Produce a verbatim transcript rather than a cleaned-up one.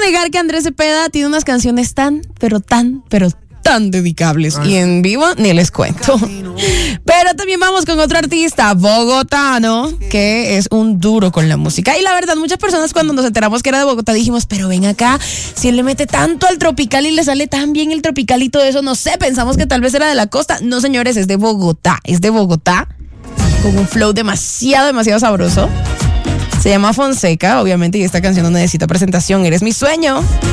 negar que Andrés Cepeda tiene unas canciones tan, pero tan, pero tan dedicables. Ay. Y en vivo ni les cuento. Pero también vamos con otro artista bogotano que es un duro con la música. Y la verdad, muchas personas cuando nos enteramos que era de Bogotá dijimos, pero ven acá, si él le mete tanto al tropical y le sale tan bien el tropical y todo eso, no sé, pensamos que tal vez era de la costa. No, señores, es de Bogotá. Es de Bogotá con un flow demasiado, demasiado sabroso. Se llama Fonseca, obviamente, y esta canción no necesita presentación. Eres mi sueño.